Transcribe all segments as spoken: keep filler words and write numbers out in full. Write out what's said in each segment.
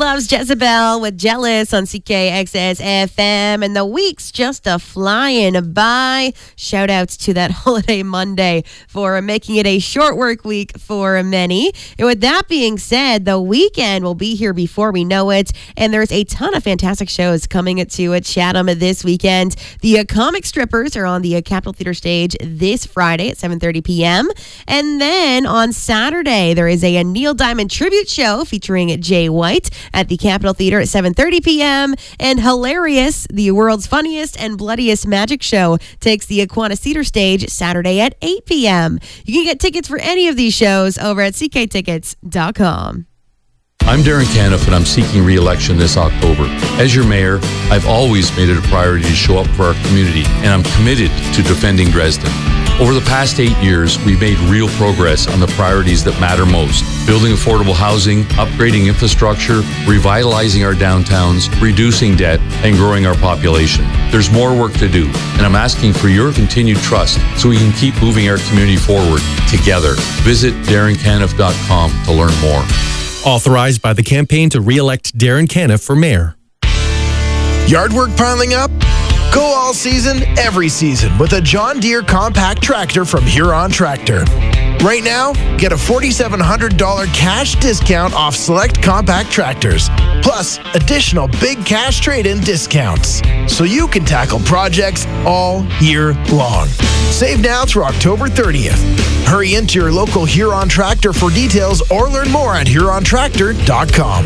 loves Jezebel with Jealous on C K X S F M, and the week's just a flying by. Shout outs to that holiday Monday for making it a short work week for many. And with that being said, the weekend will be here before we know it, and there's a ton of fantastic shows coming to at Chatham this weekend. The uh, Comic Strippers are on the uh, Capitol Theatre stage this Friday at seven thirty p.m. And then on Saturday, there is a, a Neil Diamond tribute show featuring Jay White at the Capitol Theatre at seven thirty p.m. And Hilarious, the world's funniest and bloodiest magic show, takes the Aquinas Theatre stage Saturday at eight p.m. You can get tickets for any of these shows over at c k tickets dot com. I'm Darren Caniff, and I'm seeking re-election this October. As your mayor, I've always made it a priority to show up for our community, and I'm committed to defending Dresden. Over the past eight years, we've made real progress on the priorities that matter most: building affordable housing, upgrading infrastructure, revitalizing our downtowns, reducing debt, and growing our population. There's more work to do, and I'm asking for your continued trust so we can keep moving our community forward together. Visit darren caniff dot com to learn more. Authorized by the campaign to re-elect Darren Caniff for mayor. Yard work piling up? Go all season, every season with a John Deere compact tractor from Huron Tractor. Right now, get a four thousand seven hundred dollars cash discount off select compact tractors, plus additional big cash trade-in discounts, so you can tackle projects all year long. Save now through October thirtieth. Hurry into your local Huron Tractor for details or learn more at huron tractor dot com.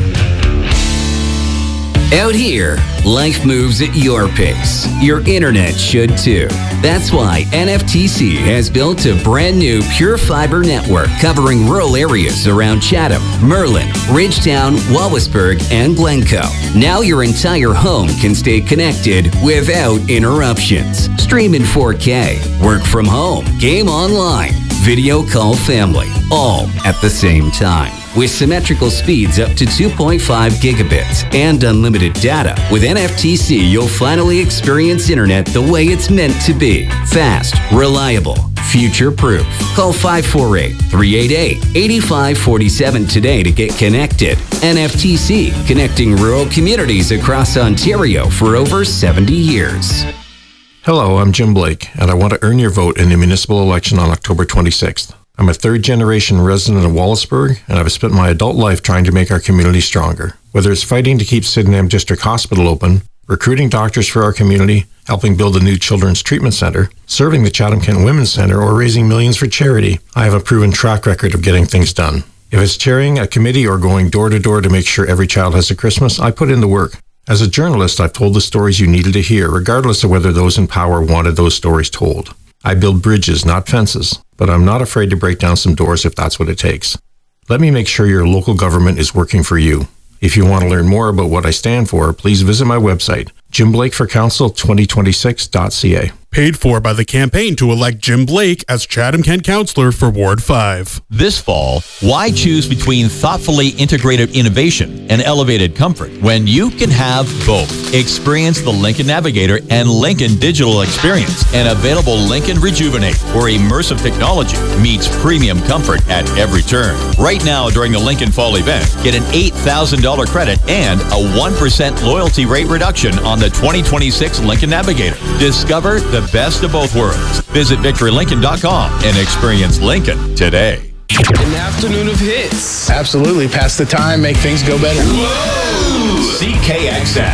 Out here, life moves at your pace. Your internet should too. That's why N F T C has built a brand new pure fiber network covering rural areas around Chatham, Merlin, Ridgetown, Wallaceburg, and Glencoe. Now your entire home can stay connected without interruptions. Stream in four K, work from home, game online, video call family, all at the same time. With symmetrical speeds up to two point five gigabits and unlimited data, with N F T C, you'll finally experience internet the way it's meant to be. Fast, reliable, future-proof. Call five four eight, three eight eight, eight five four seven today to get connected. N F T C, connecting rural communities across Ontario for over seventy years. Hello, I'm Jim Blake, and I want to earn your vote in the municipal election on October twenty-sixth. I'm a third-generation resident of Wallaceburg, and I've spent my adult life trying to make our community stronger. Whether it's fighting to keep Sydenham District Hospital open, recruiting doctors for our community, helping build a new children's treatment center, serving the Chatham-Kent Women's Center, or raising millions for charity, I have a proven track record of getting things done. If it's chairing a committee or going door-to-door to make sure every child has a Christmas, I put in the work. As a journalist, I've told the stories you needed to hear, regardless of whether those in power wanted those stories told. I build bridges, not fences, but I'm not afraid to break down some doors if that's what it takes. Let me make sure your local government is working for you. If you want to learn more about what I stand for, please visit my website, jim blake for council twenty twenty-six dot c a. Paid for by the campaign to elect Jim Blake as Chatham-Kent Councillor for Ward five. This fall, why choose between thoughtfully integrated innovation and elevated comfort when you can have both? Experience the Lincoln Navigator and Lincoln Digital Experience, an available Lincoln Rejuvenate, where immersive technology meets premium comfort at every turn. Right now, during the Lincoln Fall event, get an eight thousand dollars credit and a one percent loyalty rate reduction on the twenty twenty-six Lincoln Navigator. Discover the best of both worlds. Visit victory lincoln dot com and experience Lincoln today. An afternoon of hits. Absolutely. Pass the time, make things go better. Whoa! C K X S.